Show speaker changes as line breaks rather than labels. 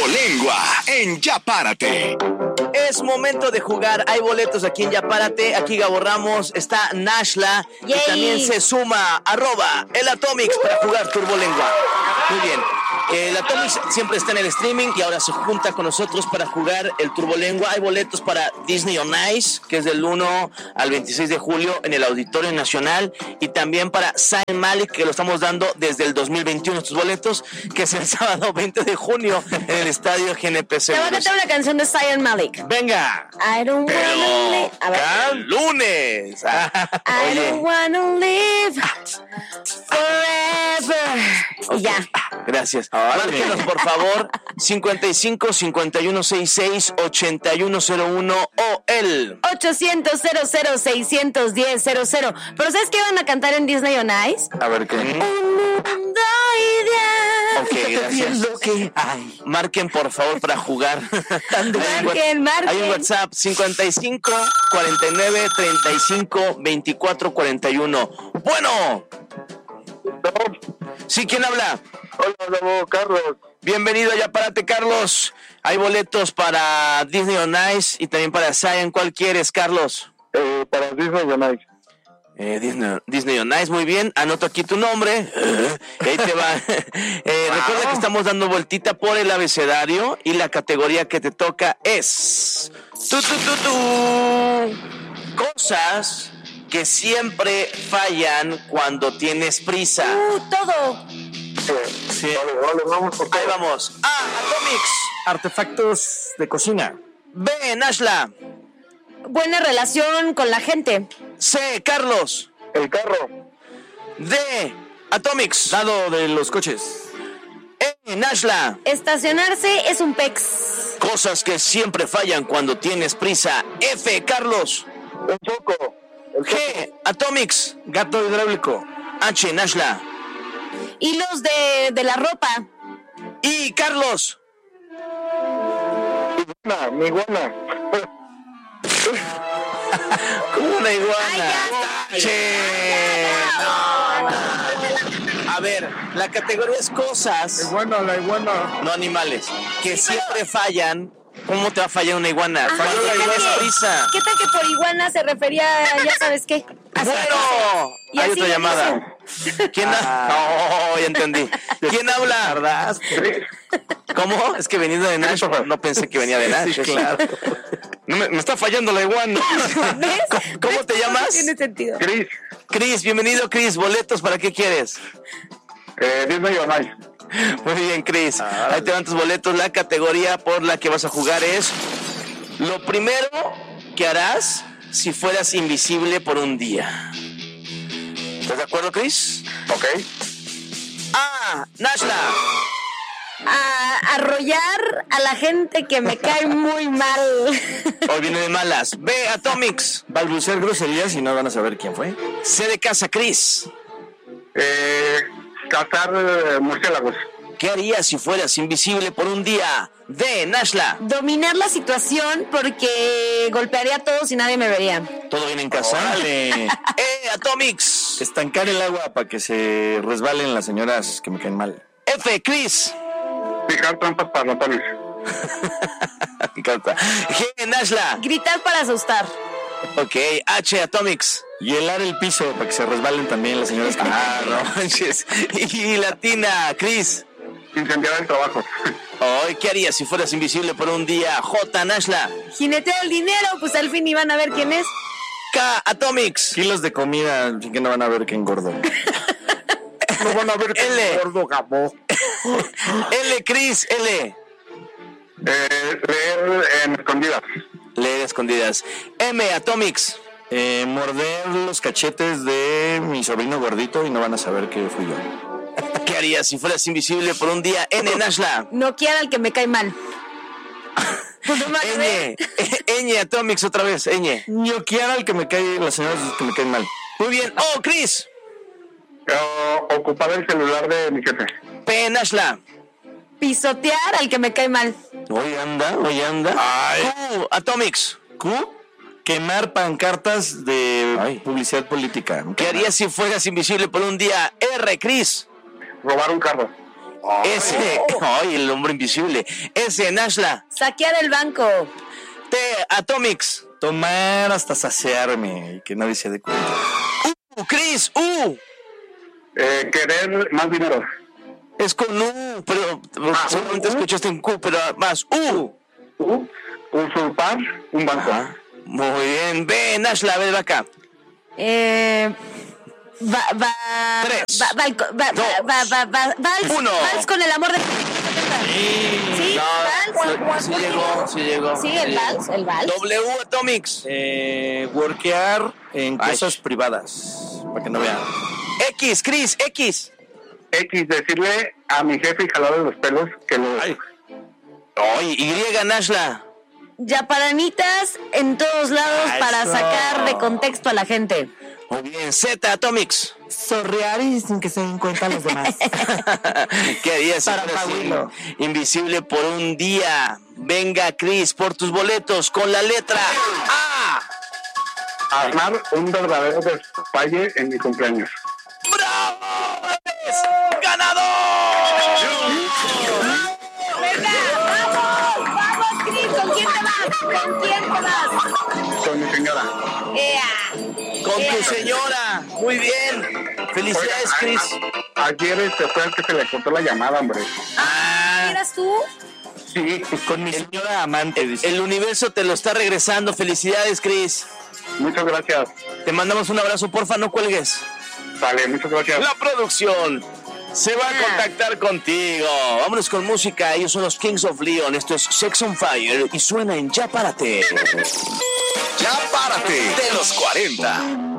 Turbolengua en Ya Párate.
Es momento de jugar. Hay boletos aquí en Ya Párate. Aquí Gabo Ramos, está Nashla.
Yay.
Y también se suma @el Atomics para jugar Turbolengua. Muy bien. El Atomics siempre está en el streaming y ahora se junta con nosotros para jugar el Turbolengua. Hay boletos para Disney on Ice, que es del 1 al 26 de julio en el Auditorio Nacional, y también para Zayn Malik, que lo estamos dando desde el 2021, estos boletos, que es el sábado 20 de junio en el Estadio GNP
Te voy a
Seguros.
cantar una canción de Zayn Malik.
Venga.
I don't wanna live. A ver.
Lunes.
I don't wanna live forever. Y ya.
Gracias. Márquenos, por favor, 55 51 66 8101 o el
800-00-610-00. Pero ¿sabes qué van a cantar en Disney on Ice?
A ver qué.
Un mundo ideal.
Ok, gracias.
Lo que hay.
Marquen, por favor, para jugar.
Marquen.
Hay un WhatsApp 55 49 35 24 41. Bueno. Sí, ¿quién habla?
Hola, Carlos.
Bienvenido a Ya Párate, Carlos. Hay boletos para Disney on Ice y también para Zion. ¿Cuál quieres, Carlos?
Para Disney on Ice.
Disney on Ice, muy bien. Anoto aquí tu nombre. Y ahí te va. Recuerda que estamos dando vueltita por el abecedario y la categoría que te toca es cosas que siempre fallan cuando tienes prisa.
Todo.
Sí.
Vale, vamos por
Ahí vamos. A, Atomics.
Artefactos de cocina.
B, Nashla.
Buena relación con la gente.
C, Carlos.
El carro.
D, Atomics.
Dado de los coches.
E, Nashla.
Estacionarse es un pex.
Cosas que siempre fallan cuando tienes prisa. F, Carlos.
El choco.
G, Atomics.
Gato hidráulico.
H, Nashla.
Hilos de la ropa.
Y Carlos.
Mi iguana.
Como una iguana.
Ay, ya.
Che. A ver, la categoría es cosas,
La iguana.
no animales, que siempre fallan. ¿Cómo te va a fallar una iguana?
Ajá,
Cuando
¿qué tal
tienes
que-
prisa.
¿Qué tal que por iguana se refería a ya sabes qué?
Bueno,
Y
hay
así
otra
le
llamada. ¿Quién ya entendí. ¿Quién habla? ¿Cómo? Es que venido de Nash, no pensé que venía de Nash.
Sí, claro.
No, me está fallando la iguana.
¿Ves?
¿Cómo te llamas?
Tiene sentido.
Chris.
Cris, bienvenido, Cris. ¿Boletos para qué quieres?
Disney on Ice.
Muy bien, Cris. Ahí te van tus boletos. La categoría por la que vas a jugar es lo primero que harás si fueras invisible por un día. ¿Estás de acuerdo, Cris?
Ok.
A, Nashla.
A arrollar a la gente que me cae muy mal.
Hoy viene de malas. B, Atomics.
Balbucear groserías y no van a saber quién fue.
C de casa, Cris.
Cazar murciélagos.
¿Qué harías si fueras invisible por un día? D, Nashla.
Dominar la situación porque golpearía a todos y nadie me vería.
¿Todo bien en casa?
Órale.
Atomics.
Estancar el agua para que se resbalen las señoras que me caen mal.
F, Chris.
Fijar trampas para notorios.
Me encanta. G, Nashla.
Gritar para asustar.
Ok, H, Atomics.
Hielar el piso para que se resbalen también las señoras que
No manches. Y Latina, Chris.
Incendiar el trabajo.
Hoy, ¿qué harías si fueras invisible por un día? J, Nashla.
Jinetea el dinero, pues al fin iban a ver quién es.
K, Atomics.
Kilos de comida, así que no van a ver que engordo. No van a ver que
L.
engordo, gabo.
L, Chris, L.
Leer en escondidas.
Leer escondidas. M, Atomics.
Morder los cachetes de mi sobrino gordito y no van a saber que fui yo.
¿Qué harías si fueras invisible por un día? N, Nashla.
No quiera al que me cae mal. Pues no me
Ñ, Ñ, Atomics otra vez, Ñ.
Ñoquear al que me cae, las señoras que me caen mal.
Muy bien. Oh, Chris.
Ocupar el celular de mi jefe.
P, Nashla.
pisotear al que me cae mal.
Hoy anda. Q, Atomics.
Q, quemar pancartas de publicidad política.
¿Qué harías si fueras invisible por un día? R, Chris.
Robar un carro.
S. Ay, el hombre invisible. S. Nashla.
Saquear el banco.
T. Atomics.
Tomar hasta saciarme y que nadie se dé cuenta.
Chris. U.
Querer más dinero.
Es con U, pero seguramente escuchaste en Q, pero más U.
Usurpar un banco.
Ajá. Muy bien. B. Nashla, ve acá.
Tres.
Uno.
Vals con el amor de... Sí, vals.
Sí llegó.
Sí, el vals.
W. Atomics.
Workear en cosas privadas, para que no vean.
X. Chris. X.
X, decirle a mi jefe y jalarle los pelos que lo...
Ay, Y. Nashla.
Yaparanitas en todos lados para
Eso.
sacar de contexto a la gente.
Muy bien. Z. Atomics.
Sorrear y sin que se den cuenta los demás.
¿Qué harías si
Para
fueras
Paulino.
invisible por un día? Venga, Chris, por tus boletos con la letra A.
Armar un verdadero despapalle en mi cumpleaños.
¡Bravo! ¡Eres ganador!
Venga, vamos, Cris, ¿con quién te vas?
Con mi señora.
Con tu señora. Muy bien. Felicidades,
Oigan,
Chris.
Ayer fue el que se le cortó la llamada, hombre.
¿Eras tú?
Sí,
Con mi señora amante, dice.
El universo te lo está regresando. Felicidades, Chris.
muchas gracias.
Te mandamos un abrazo, porfa, no cuelgues.
Vale, muchas gracias.
La producción se va a contactar contigo. Vámonos con música. Ellos son los Kings of Leon. Esto es Sex on Fire y suena en Ya Párate.
Ya párate de los 40.